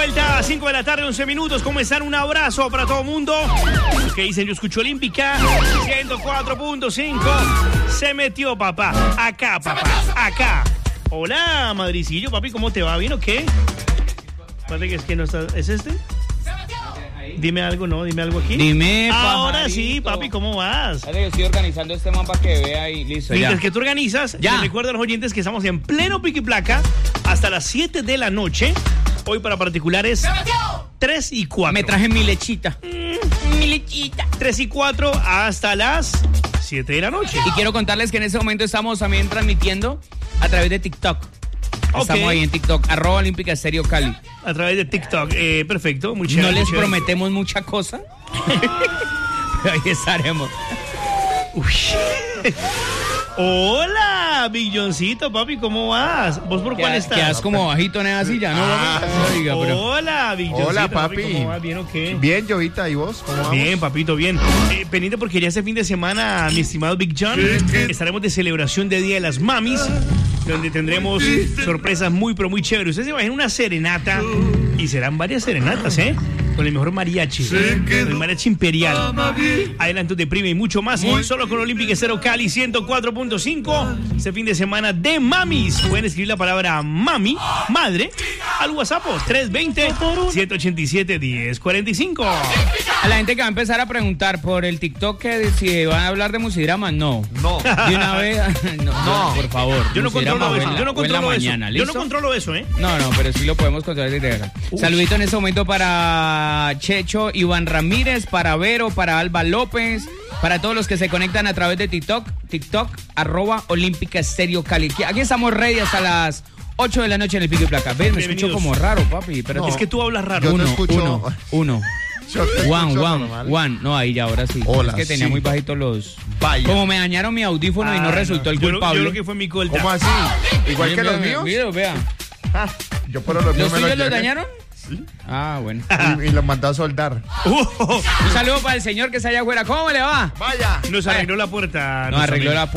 vuelta a 5 de la tarde, 11 minutos. ¿Cómo están? Un abrazo para todo el mundo. ¿Qué dicen? Yo escucho Olímpica 104.5. Se metió, papá. Acá, papá. Acá. Hola, Madricillo, papi. ¿Cómo te va? ¿Bien o qué? Espérate que es que no está... ¿Es este? Dime algo, ¿no? Dime algo aquí. Dime, ahora pajarito. Sí, papi, ¿cómo vas? Yo estoy organizando este man para que vea y listo, Mientras ya. que tú organizas, Ya. les recuerdo a los oyentes que estamos en pleno pico y placa hasta las 7 de la noche. Hoy para particulares 3 y 4. Me traje mi lechita. Mi lechita. 3 y 4 hasta las 7 de la noche. Y quiero contarles que en este momento estamos también transmitiendo a través de TikTok. Estamos ahí en TikTok, @Olímpica Estéreo Cali. A través de TikTok. Perfecto, muy chévere. No les muy chévere. prometemos mucha cosa, pero ahí estaremos. Uy. Hola, Billoncito, papi, ¿cómo vas? ¿Vos por cuál estás? Quedas como bajito en esa silla, ¿no? Oiga, pero... Hola, Billoncito. Hola, papi. ¿Cómo vas? ¿Bien o qué? Bien, Jovita, ¿y vos? ¿Cómo vamos? Bien, papito, bien. Pendiente porque ya este fin de semana, mi estimado Big John, estaremos de celebración de Día de las Mamis, donde tendremos sorpresas muy, pero muy chéveres. Ustedes se imaginan una serenata, y serán varias serenatas, con el mejor mariachi, el mariachi imperial, adelantos de prima y mucho más, solo con Olímpica Estéreo Cali 104.5, este fin de semana de mamis. Pueden escribir la palabra mami, madre, al WhatsApp 320-187-1045. A la gente que va a empezar a preguntar por el TikTok que si van a hablar de Musidrama, no. No. De una vez, no, por favor. Yo no Musidrama controlo eso, o en la- yo no o en la controlo eso. mañana, Yo ¿listo? no controlo eso, No, pero sí lo podemos controlar desde acá. Saludito en este momento para Checho, Iván Ramírez, para Vero, para Alba López, para todos los que se conectan a través de TikTok, @Olímpica Estéreo Cali. Aquí estamos ready hasta las 8 de la noche en el Pico y Placa. ¿Ves? Me escucho Bienvenidos. como raro, papi. Pero No. Es que tú hablas raro. Yo te escucho. uno. Yo te escucho normal. One. No, ahí ya, ahora sí. Hola, es que tenía sí. muy bajitos los... Vaya. Como me dañaron mi audífono y no resultó el Yo culpable. creo que fue mi colta. ¿Cómo así? ¿Igual Oye, que los mira, míos? Vea. Ah, yo por los míos ¿Los me tuyos los llevé. dañaron? Ah, bueno. Y los mandó a soldar. Un saludo para el señor que está allá afuera. ¿Cómo le va? Vaya. Nos arregló la puerta. Nos arregló la